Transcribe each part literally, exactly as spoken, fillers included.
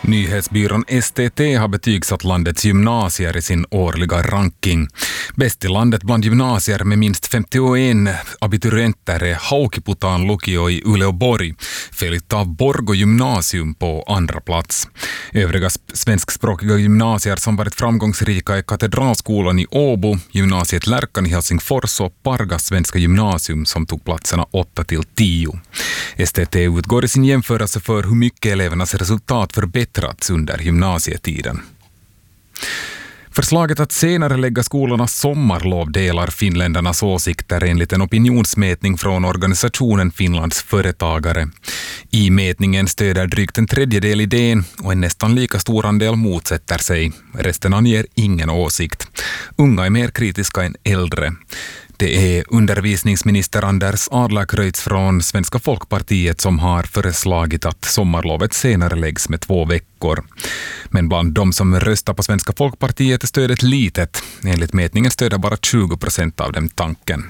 Nyhetsbyrån S T T har betygsatt landets gymnasier i sin årliga ranking. Bäst i landet bland gymnasier med minst femtioen abiturienter är Haukiputaan lukio i Uleåborg, följt av Borgå gymnasium på andra plats. Övriga svenskspråkiga gymnasier som varit framgångsrika är Katedralskolan i Åbo, gymnasiet Lärkan i Helsingfors och Pargas svenska gymnasium som tog platserna åtta till tio. S T T utgår i sin jämförelse för hur mycket elevernas resultat förbättrats under gymnasietiden. Förslaget att senare lägga skolornas sommarlov delar finländarnas åsikter enligt en opinionsmätning från organisationen Finlands företagare. I mätningen stöder drygt en tredjedel idén och en nästan lika stor andel motsätter sig. Resten anger ingen åsikt. Unga är mer kritiska än äldre. Det är undervisningsminister Anders Adlercreutz från Svenska folkpartiet som har föreslagit att sommarlovet senare läggs med två veckor. Men bland de som röstar på Svenska folkpartiet är stödet litet. Enligt mätningen stöder bara tjugo procent av dem tanken.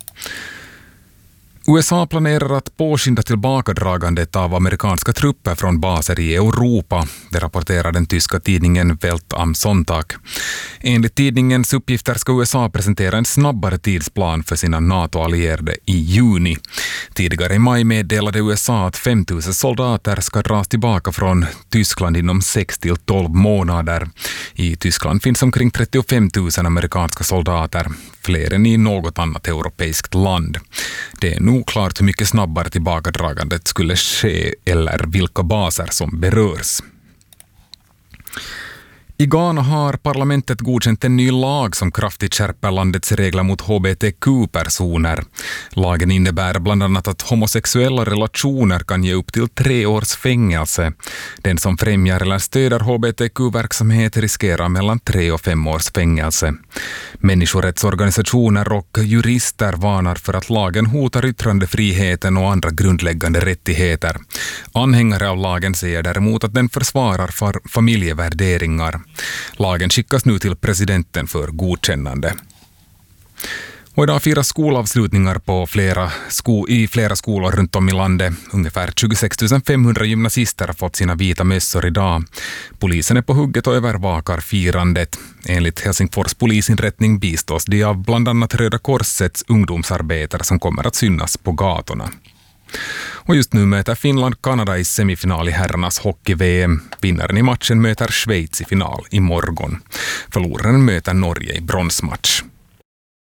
U S A planerar att påskynda tillbakadragandet av amerikanska trupper från baser i Europa, det rapporterar den tyska tidningen Welt am Sonntag. Enligt tidningens uppgifter ska U S A presentera en snabbare tidsplan för sina NATO-allierade i juni. Tidigare i maj meddelade U S A att fem tusen soldater ska dras tillbaka från Tyskland inom sex till tolv månader. I Tyskland finns omkring trettiofem tusen amerikanska soldater, fler än i något annat europeiskt land. Det är nog klart hur mycket snabbare tillbakadragandet skulle ske eller vilka baser som berörs. I Ghana har parlamentet godkänt en ny lag som kraftigt skärper landets regler mot H B T Q-personer. Lagen innebär bland annat att homosexuella relationer kan ge upp till tre års fängelse. Den som främjar eller stöder H B T Q-verksamhet riskerar mellan tre och fem års fängelse. Människorättsorganisationer och jurister varnar för att lagen hotar yttrandefriheten och andra grundläggande rättigheter. Anhängare av lagen säger däremot att den försvarar för familjevärderingar. Lagen skickas nu till presidenten för godkännande. Och idag firas skolavslutningar på flera sko- i flera skolor runt om i landet. Ungefär tjugosex tusen femhundra gymnasister har fått sina vita mössor idag. Polisen är på hugget och övervakar firandet. Enligt Helsingfors polisinrättning bistås de av bland annat Röda Korsets ungdomsarbetare som kommer att synas på gatorna. Och just nu möter Finland Kanada i semifinal i herrarnas hockey-V M. Vinnaren i matchen möter Schweiz i final i morgon. Förloraren möter Norge i bronsmatch.